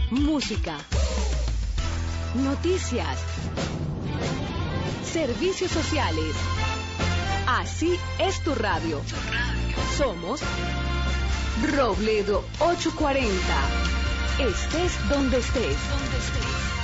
música, noticias, servicios sociales. Así es tu radio. Somos Robledo 840. Estés donde estés.